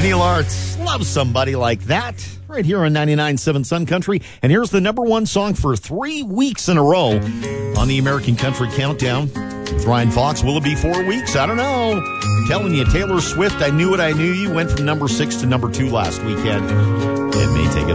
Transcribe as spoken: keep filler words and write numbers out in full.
Neil Arts, Love Somebody Like That, right here on ninety-nine point seven Sun Country. And here's the number one song for three weeks in a row on the American Country Countdown. With Ryan Fox, will it be four weeks? I don't know. I'm telling you, Taylor Swift, I Knew It, I Knew You, went from number six to number two last weekend. It may take a